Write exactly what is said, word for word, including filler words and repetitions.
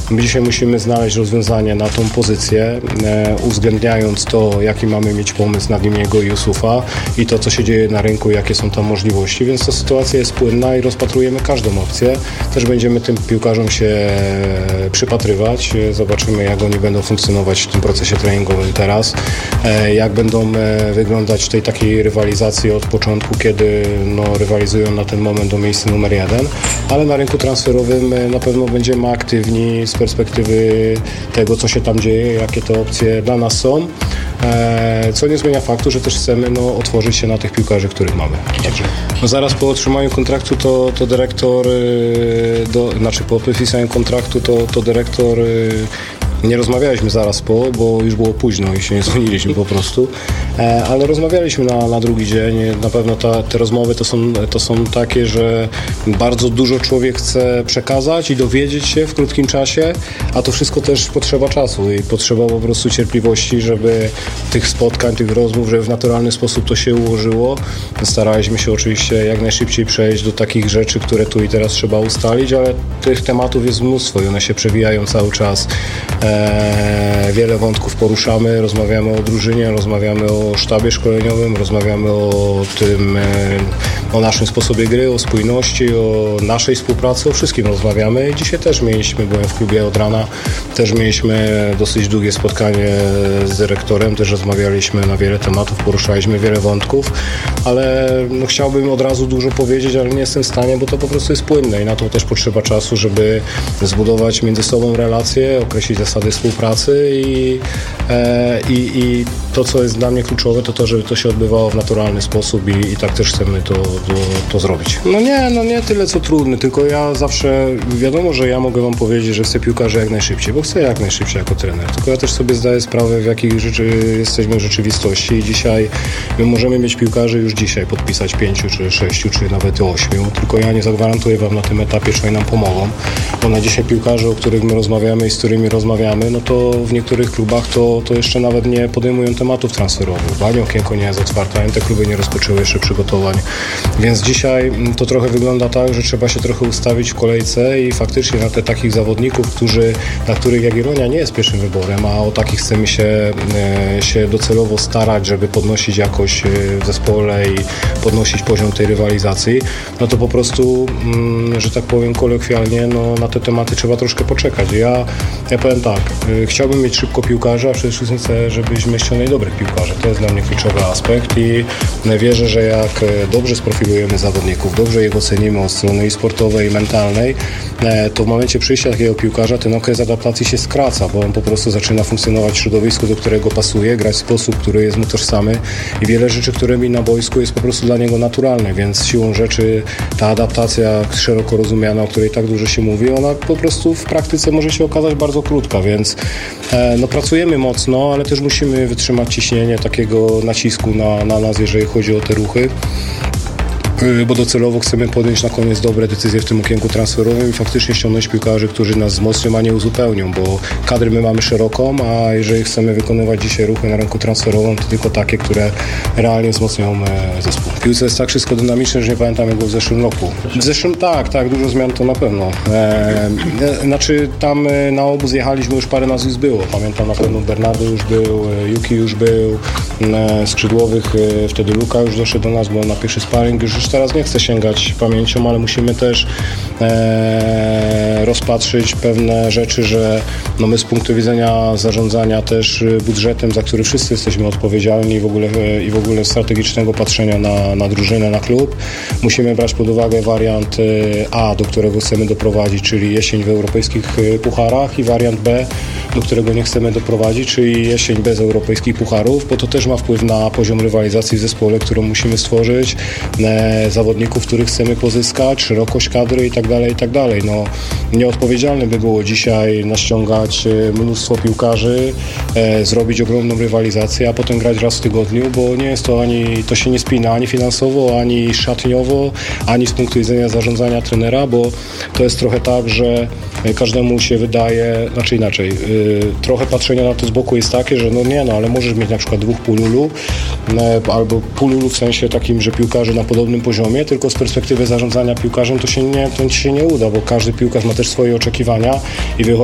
My dzisiaj musimy znaleźć rozwiązanie na tą pozycję, e, uwzględniając to, jaki mamy mieć pomysł na Dimiego i Yusufa i to, co się dzieje na rynku, jakie są tam możliwości, więc ta sytuacja jest płynna i rozpatrujemy każdą opcję. Też będziemy tym piłkarzom się przypatrywać, zobaczymy, jak oni będą funkcjonować w tym procesie treningowym teraz, e, jak będą e, wyglądać w tej takiej rywalizacji od początku, kiedy no, rywalizują na ten moment o miejsce numer jeden, ale na rynku transferowym e, na pewno będziemy aktywni z perspektywy tego, co się tam dzieje, jakie te opcje dla nas są, e, co nie zmienia faktu, że też chcemy no, otworzyć się na tych piłkarzy, których mamy. Także, no, zaraz po otrzymaniu kontraktu to, to dyrektor, e, do, znaczy po podpisaniu kontraktu to, to dyrektor e, nie rozmawialiśmy zaraz po, bo już było późno i się nie dzwoniliśmy po prostu, e, ale rozmawialiśmy na, na drugi dzień. Na pewno ta, te rozmowy to są, to są takie, że bardzo dużo człowiek chce przekazać i dowiedzieć się w krótkim czasie, a to wszystko też potrzeba czasu i potrzeba po prostu cierpliwości, żeby tych spotkań, tych rozmów, żeby w naturalny sposób to się ułożyło. Staraliśmy się oczywiście jak najszybciej przejść do takich rzeczy, które tu i teraz trzeba ustalić, ale tych tematów jest mnóstwo i one się przewijają cały czas. E, wiele wątków poruszamy, rozmawiamy o drużynie, rozmawiamy o sztabie szkoleniowym, rozmawiamy o tym, e, o naszym sposobie gry, o spójności, o naszej współpracy, o wszystkim rozmawiamy. Dzisiaj też mieliśmy, byłem w klubie od rana, też mieliśmy dosyć długie spotkanie z dyrektorem, też rozmawialiśmy na wiele tematów, poruszaliśmy wiele wątków, ale no, chciałbym od razu dużo powiedzieć, ale nie jestem w stanie, bo to po prostu jest płynne i na to też potrzeba czasu, żeby zbudować między sobą relacje, określić zasady współpracy i, e, i, i to, co jest dla mnie kluczowe, to to, żeby to się odbywało w naturalny sposób i, i tak też chcemy to, to, to zrobić. No nie, no nie tyle co trudny, tylko ja zawsze, wiadomo, że ja mogę wam powiedzieć, że chcę piłkarzy jak najszybciej, bo chcę jak najszybciej jako trener, tylko ja też sobie zdaję sprawę, w jakich rzeczy jesteśmy w rzeczywistości i dzisiaj my możemy mieć piłkarzy już dzisiaj, podpisać pięciu, czy sześciu, czy nawet ośmiu, tylko ja nie zagwarantuję wam na tym etapie, że oni nam pomogą, bo na dzisiaj piłkarze, o których my rozmawiamy i z którymi rozmawiamy, no to w niektórych klubach to, to jeszcze nawet nie podejmują tematów transferowych. Banie okienko nie jest otwarte, ani te kluby nie rozpoczęły jeszcze przygotowań. Więc dzisiaj to trochę wygląda tak, że trzeba się trochę ustawić w kolejce i faktycznie na te takich zawodników, którzy, dla których Jagiellonia nie jest pierwszym wyborem, a o takich chcemy się, się docelowo starać, żeby podnosić jakość w zespole i podnosić poziom tej rywalizacji, no to po prostu, że tak powiem kolokwialnie, no na te tematy trzeba troszkę poczekać. Ja, ja powiem tak, chciałbym mieć szybko piłkarza, a przede wszystkim chcę, żebyśmy ściągnęli dobrych piłkarzy. To jest dla mnie kluczowy aspekt i wierzę, że jak dobrze sprofilujemy zawodników, dobrze ich ocenimy od strony i sportowej, i mentalnej, to w momencie przyjścia takiego piłkarza ten okres adaptacji się skraca, bo on po prostu zaczyna funkcjonować w środowisku, do którego pasuje, grać w sposób, który jest mu tożsamy i wiele rzeczy, które mi na boisku jest po prostu dla niego naturalne, więc siłą rzeczy ta adaptacja szeroko rozumiana, o której tak dużo się mówi, ona po prostu w praktyce może się okazać bardzo krótka, więc no, pracujemy mocno, ale też musimy wytrzymać ciśnienie takiego nacisku na, na nas, jeżeli chodzi o te ruchy, bo docelowo chcemy podjąć na koniec dobre decyzje w tym okienku transferowym i faktycznie ściągnąć piłkarzy, którzy nas wzmocnią, a nie uzupełnią, bo kadry my mamy szeroką, a jeżeli chcemy wykonywać dzisiaj ruchy na rynku transferowym, to tylko takie, które realnie wzmocnią zespół. W piłce jest tak wszystko dynamiczne, że nie pamiętam, jak było w zeszłym roku. W zeszłym tak, tak, dużo zmian to na pewno. E, znaczy tam na obóz jechaliśmy, już parę nazwisk było. Pamiętam na pewno Bernardo już był, Yuki już był, e, skrzydłowych, e, wtedy Luka już doszedł do nas, bo on na pierwszy sparring już teraz nie chcę sięgać pamięcią, ale musimy też e, rozpatrzyć pewne rzeczy, że no my z punktu widzenia zarządzania też budżetem, za który wszyscy jesteśmy odpowiedzialni i w ogóle, i w ogóle strategicznego patrzenia na, na drużynę, na klub, musimy brać pod uwagę wariant A, do którego chcemy doprowadzić, czyli jesień w europejskich pucharach, i wariant B, do którego nie chcemy doprowadzić, czyli jesień bez europejskich pucharów, bo to też ma wpływ na poziom rywalizacji w zespole, którą musimy stworzyć, e, zawodników, których chcemy pozyskać, szerokość kadry i tak dalej, i tak dalej. No, nieodpowiedzialne by było dzisiaj naściągać mnóstwo piłkarzy, e, zrobić ogromną rywalizację, a potem grać raz w tygodniu, bo nie jest to ani, to się nie spina ani finansowo, ani szatniowo, ani z punktu widzenia zarządzania trenera, bo to jest trochę tak, że każdemu się wydaje, znaczy inaczej, yy, trochę patrzenia na to z boku jest takie, że no nie, no ale możesz mieć na przykład dwóch pululu, yy, albo pululu w sensie takim, że piłkarzy na podobnym poziomie, tylko z perspektywy zarządzania piłkarzem to się nie, to się nie uda, bo każdy piłkarz ma też swoje oczekiwania i wychodzi